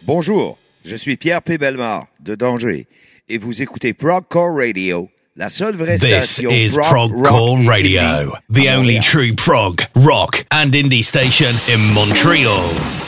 Bonjour, je suis Pierre P. Bellemare de Danger et vous écoutez Progcore Radio, la seule vraie station This is prog, Progcore rock Radio, et indie the à only Montréal. true prog, rock and indie station in Montreal.